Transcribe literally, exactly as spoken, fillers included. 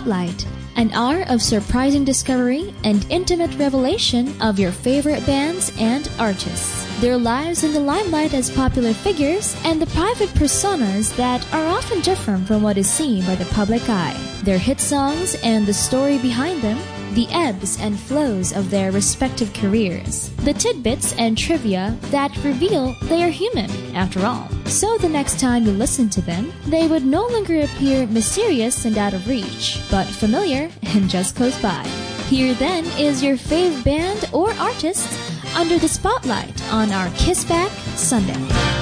Spotlight, an hour of surprising discovery and intimate revelation of your favorite bands and artists, their lives in the limelight as popular figures, and the private personas that are often different from what is seen by the public eye, their hit songs and the story behind them, the ebbs and flows of their respective careers, the tidbits and trivia that reveal they are human, after all. So the next time you listen to them, they would no longer appear mysterious and out of reach, but familiar and just close by. Here then is your fave band or artist under the spotlight on our Kiss Back Sunday.